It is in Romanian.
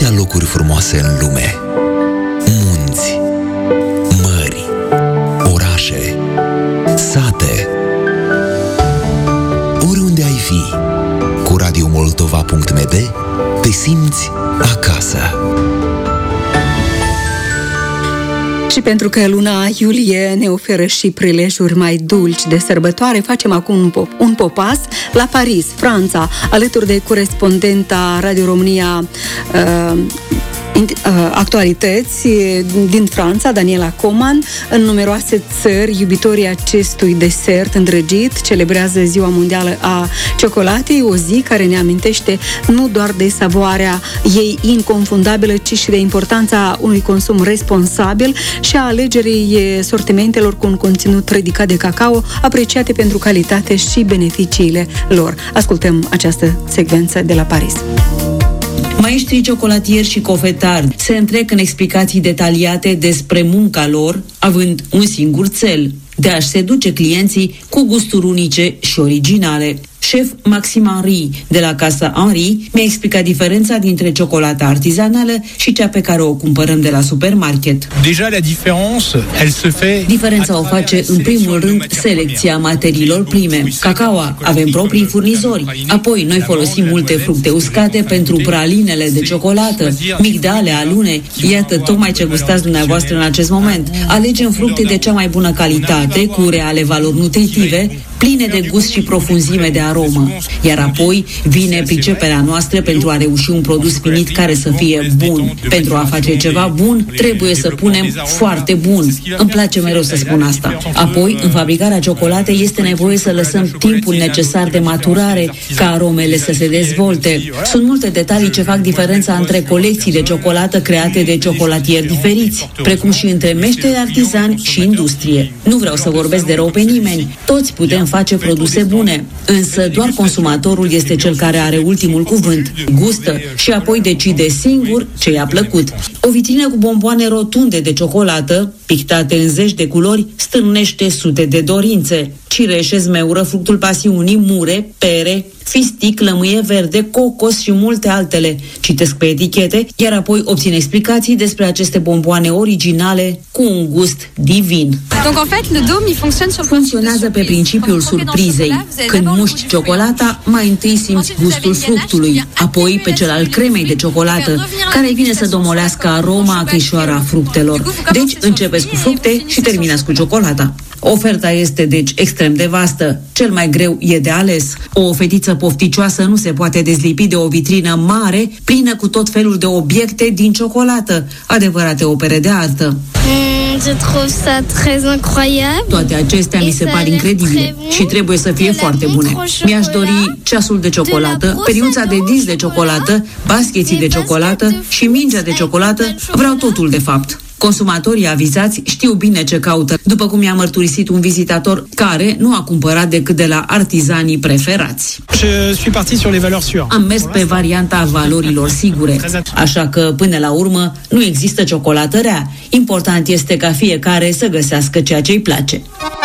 atâtea locuri frumoase în lume. Munți, mări, orașe, sate. Oriunde ai fi, cu radiomoldova.md te simți acasă. Și pentru că luna iulie ne oferă și prilejuri mai dulci de sărbătoare, facem acum un popas la Paris, Franța, alături de corespondenta Radio România Actualități din Franța, Daniela Coman. În numeroase țări, iubitorii acestui desert îndrăgit celebrează Ziua Mondială a Ciocolatei, o zi care ne amintește nu doar de savoarea ei inconfundabilă, ci și de importanța unui consum responsabil și a alegerii sortimentelor cu un conținut ridicat de cacao, apreciate pentru calitate și beneficiile lor. Ascultăm această secvență de la Paris. Maestrii ciocolatieri și cofetari se întrec în explicații detaliate despre munca lor, având un singur cel, de a-și seduce clienții cu gusturi unice și originale. Șef Maxime Henry de la Casa Henry mi-a explicat diferența dintre ciocolata artizanală și cea pe care o cumpărăm de la supermarket. Diferența o face în primul rând selecția materiilor prime. Cacaoa, avem proprii furnizori. Apoi noi folosim multe fructe uscate pentru pralinele de ciocolată, migdale, alune. Iată tocmai ce gustați dumneavoastră în acest moment. Alegem fructe de cea mai bună calitate, cu reale valori nutritive, pline de gust și profunzime de aromă. Iar apoi vine priceperea noastră pentru a reuși un produs finit care să fie bun. Pentru a face ceva bun, trebuie să punem foarte bun. Îmi place mereu să spun asta. Apoi, în fabricarea ciocolatei este nevoie să lăsăm timpul necesar de maturare ca aromele să se dezvolte. Sunt multe detalii ce fac diferența între colecții de ciocolată create de ciocolatieri diferiți, precum și între meșteri artizani și industrie. Nu vreau să vorbesc de rău pe nimeni. Toți putem face produse bune, însă doar consumatorul este cel care are ultimul cuvânt. Gustă și apoi decide singur ce i-a plăcut. O vitrină cu bomboane rotunde de ciocolată, pictate în zeci de culori, stârnește sute de dorințe. Cireșe, zmeură, fructul pasiunii, mure, pere, fistic, lămâie verde, cocos și multe altele. Citesc pe etichete, iar apoi obțin explicații despre aceste bomboane originale cu un gust divin. Funcționează pe principiul surprizei. Când muști ciocolata, mai întâi simți gustul fructului, apoi pe cel al cremei de ciocolată, care vine să domolească aroma acrișoară a fructelor. Deci începeți cu fructe și terminați cu ciocolata. Oferta este deci extrem de vastă. Cel mai greu e de ales. O fetiță pofticioasă nu se poate dezlipi de o vitrină mare, plină cu tot felul de obiecte din ciocolată, adevărate opere de artă. Toate acestea mi se par incredibile și trebuie să fie foarte bune. Mi-aș dori ceasul de ciocolată, periuța de dinți de ciocolată, bascheții de ciocolată și mingea de ciocolată. Vreau totul, de fapt. Consumatorii avizați știu bine ce caută, după cum i-a mărturisit un vizitator care nu a cumpărat decât de la artizanii preferați. Am mers pe varianta valorilor sigure, așa că până la urmă nu există ciocolată rea. Important este ca fiecare să găsească ceea ce îi place.